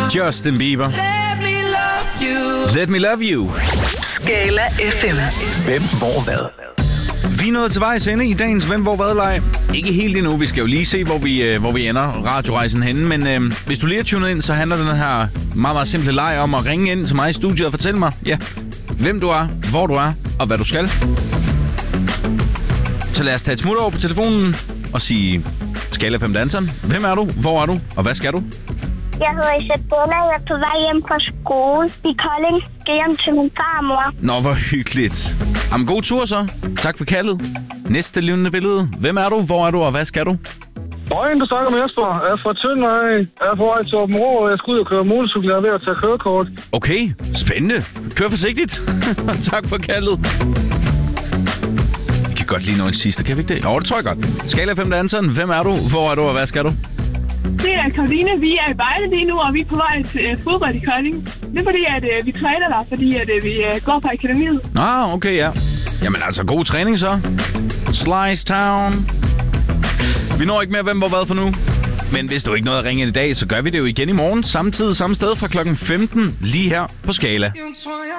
Justin Bieber. Let me love you. Skala FM. Hvem, hvor, hvad? Vi er nået til vejs ende i dagens Hvem, hvor, hvad-leg. Ikke helt endnu, vi skal jo lige se, hvor vi ender radiorejsen henne. Men hvis du lige er tunet ind, så handler den her meget, meget simple leg om at ringe ind til mig i studiet og fortælle mig, hvem du er, hvor du er og hvad du skal. Så lad os tage et smut over på telefonen og sige Skala 5 danseren. Hvem er du, hvor er du og hvad skal du? Jeg hedder Isabella, jeg er på vej hjem fra skole i Kolding. Skal hjem til min far og mor. Nå, hvor hyggeligt. Jamen, god tur så. Tak for kaldet. Næste levende billede. Hvem er du, hvor er du og hvad skal du? Øjen, du snakker med Jesper. Jeg er fra Tønder. Jeg er på vej til Åben Rå, og jeg skal ud og køre motorcykel. Jeg er ved at tage kørekort. Okay, spændende. Kør forsigtigt. Tak for kaldet. Vi kan godt lige nå en sidste, kan vi ikke det? Jo, det tror jeg godt. Skala 5 danseren. Hvem er du, hvor er du og hvad skal du? Det er Karoline. Vi er i Vejle lige nu, og vi er på vej til fodbold i Kolding. Det er fordi, at vi træner der, fordi at vi går på akademiet. Okay, ja. Jamen altså, god træning så. Slice Town. Vi når ikke mere hvem hvor hvad for nu. Men hvis du ikke nåede at ringe ind i dag, så gør vi det jo igen i morgen. Samme tid, samme sted fra klokken 15, lige her på Skala.